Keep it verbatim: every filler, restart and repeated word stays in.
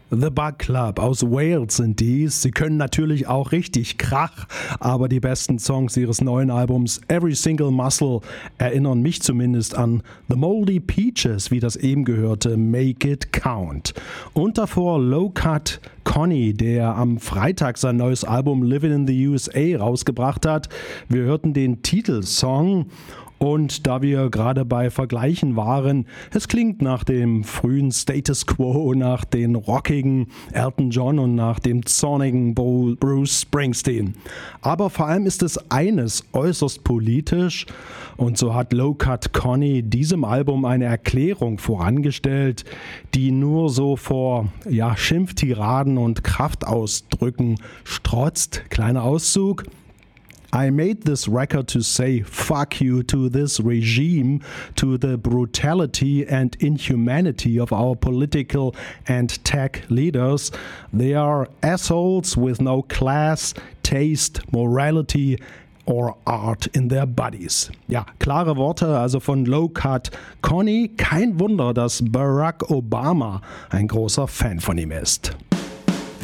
The Bug Club aus Wales sind dies. Sie können natürlich auch richtig Krach, aber die besten Songs ihres neuen Albums Every Single Muscle erinnern mich zumindest an The Moldy Peaches, wie das eben gehörte Make It Count. Und davor Low Cut Connie, der am Freitag sein neues Album Living in the U S A rausgebracht hat. Wir hörten den Titelsong. Und da wir gerade bei Vergleichen waren, es klingt nach dem frühen Status Quo, nach den rockigen Elton John und nach dem zornigen Bruce Springsteen. Aber vor allem ist es eines äußerst politisch und so hat Low Cut Connie diesem Album eine Erklärung vorangestellt, die nur so vor ja, Schimpftiraden und Kraftausdrücken strotzt. Kleiner Auszug. I made this record to say fuck you to this regime, to the brutality and inhumanity of our political and tech leaders. They are assholes with no class, taste, morality or art in their bodies. Ja, klare Worte also von Low Cut Connie. Kein Wunder, dass Barack Obama ein großer Fan von ihm ist.